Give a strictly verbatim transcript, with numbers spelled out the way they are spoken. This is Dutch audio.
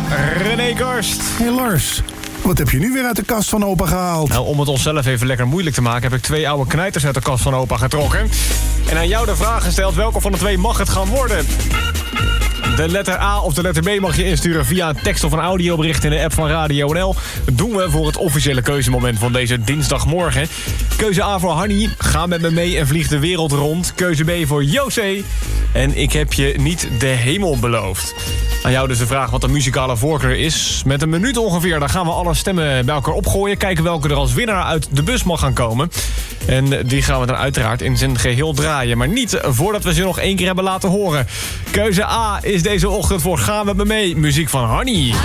René Karst. Hey Lars, wat heb je nu weer uit de kast van opa gehaald? Nou, om het onszelf even lekker moeilijk te maken... heb ik twee oude knijters uit de kast van opa getrokken. En aan jou de vraag gesteld, welke van de twee mag het gaan worden? De letter A of de letter B mag je insturen via een tekst of een audiobericht in de app van Radio N L. Dat doen we voor het officiële keuzemoment van deze dinsdagmorgen. Keuze A voor Hanny, ga met me mee en vlieg de wereld rond. Keuze B voor José. En ik heb je niet de hemel beloofd. Aan jou dus de vraag wat de muzikale voorkeur is. Met een minuut ongeveer, dan gaan we alle stemmen bij elkaar opgooien. Kijken welke er als winnaar uit de bus mag gaan komen. En die gaan we dan uiteraard in zijn geheel draaien. Maar niet voordat we ze nog één keer hebben laten horen. Keuze A is deze ochtend voor Ga met me mee. Muziek van Hanny.